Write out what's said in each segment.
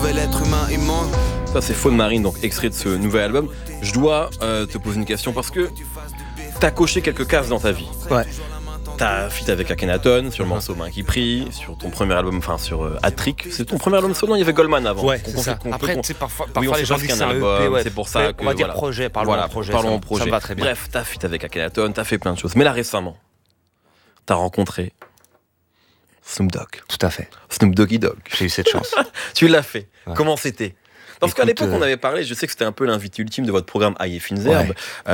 nouvel être humain immonde. Ça c'est Faune Marine, donc extrait de ce nouvel album. Je dois te poser une question parce que t'as coché quelques cases dans ta vie. Ouais. T'as feat avec Akhenaton sur le morceau Main qui prie, sur ton premier album, enfin sur Hat-Trick. C'est ton premier album solo, il y avait Goldman avant. Ouais, c'est ça. Après, tu sais, parfois les gens disent que c'est un EP, ouais. C'est pour ça que on va dire projet, parlons en projet. Ça me va très bien. Bref, t'as feat avec Akhenaton, t'as fait plein de choses. Mais là récemment, t'as rencontré Snoop Dogg. Tout à fait. Snoop Doggy Dogg. J'ai eu cette chance. Tu l'as fait. Ouais. Comment c'était? Parce qu'à l'époque, on avait parlé, je sais que c'était un peu l'invité ultime de votre programme Aïe et Fines Herbes.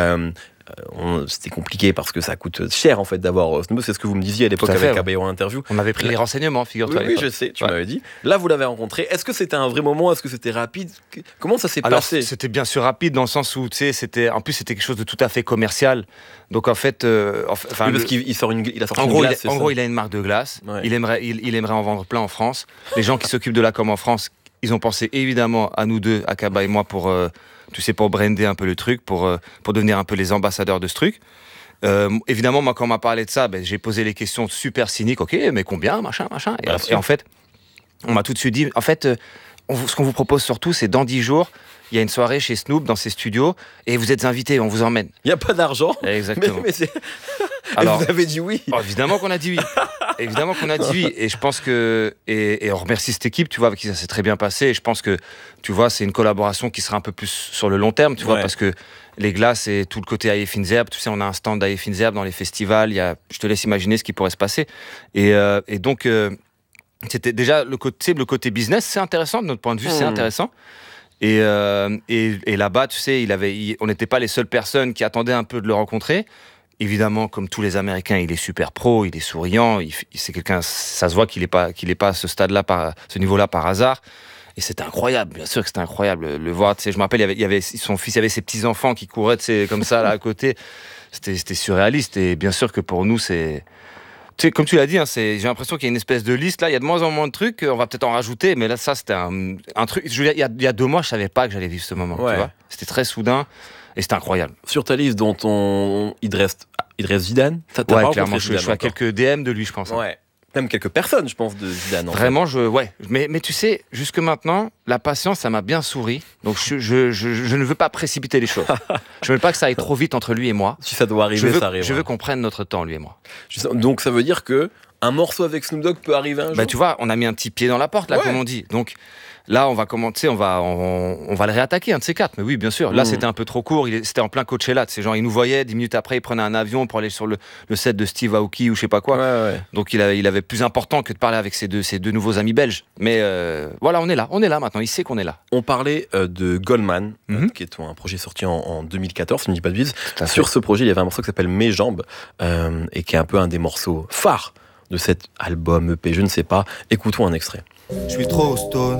C'était compliqué parce que ça coûte cher en fait d'avoir Snoop. C'est ce que vous me disiez à l'époque avec Caballero en interview. On avait pris les renseignements, figure-toi. Oui, je sais, tu m'avais dit. Là, vous l'avez rencontré. Est-ce que c'était un vrai moment? Est-ce que c'était rapide? Comment ça s'est passé? C'était bien sûr rapide dans le sens où, tu sais, c'était quelque chose de tout à fait commercial. Donc en fait, parce qu'il sort il a sorti en une gros, glace. En gros, il a une marque de glace. Ouais. Il aimerait en vendre plein en France. Les gens qui s'occupent de la com en France, ils ont pensé évidemment à nous deux, à Kaba et moi, pour brander un peu le truc, pour devenir un peu les ambassadeurs de ce truc. Évidemment, moi, quand on m'a parlé de ça, j'ai posé les questions super cyniques. Ok, mais combien, machin. Et en fait, on m'a tout de suite dit, en fait, ce qu'on vous propose surtout, c'est dans 10 jours, il y a une soirée chez Snoop dans ses studios et vous êtes invités, on vous emmène. Il n'y a pas d'argent. Exactement. Mais alors, vous avez dit oui. Évidemment qu'on a dit oui. Évidemment qu'on a dit oui. Et je pense que. Et on remercie cette équipe, tu vois, avec qui ça s'est très bien passé. Et je pense que, tu vois, c'est une collaboration qui sera un peu plus sur le long terme, tu vois, parce que les glaces et tout le côté Aïe et Fines Herbes, tu sais, on a un stand d'Aïe et Fines Herbes dans les festivals. Je te laisse imaginer ce qui pourrait se passer. Et donc, c'était déjà le côté business, c'est intéressant, de notre point de vue, c'est intéressant. Et là-bas, tu sais, on n'était pas les seules personnes qui attendaient un peu de le rencontrer. Évidemment, comme tous les Américains, il est super pro, il est souriant, c'est quelqu'un, ça se voit qu'il est pas à ce stade-là, ce niveau-là par hasard. Et c'était incroyable, bien sûr que c'était incroyable le voir. Tu sais, je me rappelle, il y avait son fils, il y avait ses petits enfants qui couraient, tu sais, comme ça là à côté. C'était surréaliste. Et bien sûr que pour nous, c'est, tu sais, comme tu l'as dit, hein, j'ai l'impression qu'il y a une espèce de liste là. Il y a de moins en moins de trucs. On va peut-être en rajouter, mais là, ça, c'était un truc. Il y a 2 mois, je savais pas que j'allais vivre ce moment. Tu vois, c'était très soudain. Et c'était incroyable. Sur ta liste dont il reste Zidane. Ouais, clairement, je suis à quelques DM de lui, je pense. Ouais. Même quelques personnes, je pense, de Zidane. Vraiment, mais tu sais, jusque maintenant, la patience, ça m'a bien souri. Donc, je ne veux pas précipiter les choses. Je ne veux pas que ça aille trop vite entre lui et moi. Si ça doit arriver, ça arrive. Je veux qu'on prenne notre temps, lui et moi. Donc, ça veut dire que un morceau avec Snoop Dogg peut arriver un jour. Tu vois, on a mis un petit pied dans la porte, là, comme on dit. Donc, là, on va commencer, on va le réattaquer, un de ces 4. Mais oui, bien sûr. Là, c'était un peu trop court. C'était en plein Coachella. C'est genre, il nous voyait, 10 minutes après, il prenait un avion pour aller sur le set de Steve Aoki ou je sais pas quoi. Ouais. Donc, il avait plus important que de parler avec ses deux nouveaux amis belges. Mais voilà, on est là maintenant. Il sait qu'on est là. On parlait de Goldman, qui est un projet sorti en 2014, si je ne dis pas de bêtises. Sur ce projet, il y avait un morceau qui s'appelle Mes Jambes, et qui est un peu un des morceaux phares de cet album EP, je ne sais pas. Écoutons un extrait. Je suis trop stone,